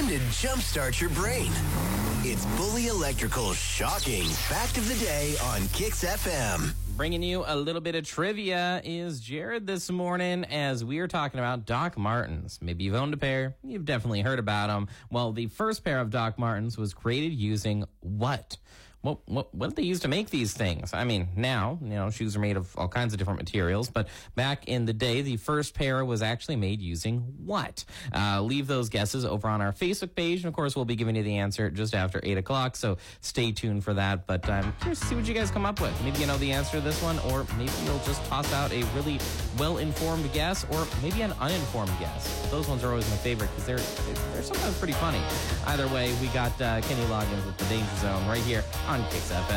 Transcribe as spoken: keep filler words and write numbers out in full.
Time to jumpstart your brain. It's Bully Electrical's shocking fact of the day on Kicks F M. Bringing you a little bit of trivia is Jared this morning as we are talking about Doc Martens. Maybe you've owned a pair. You've definitely heard about them. Well, the first pair of Doc Martens was created using what? What, what what did they use to make these things? I mean, now, you know, shoes are made of all kinds of different materials, but back in the day, the first pair was actually made using what? Uh, leave those guesses over on our Facebook page, and of course, we'll be giving you the answer just after eight o'clock, so stay tuned for that. But I'm curious to see what you guys come up with. Maybe you know the answer to this one, or maybe you'll just toss out a really well-informed guess, or maybe an uninformed guess. Those ones are always my favorite because they're, they're sometimes pretty funny. Either way, we got uh, Kenny Loggins with The Danger Zone right here on Kicks F M.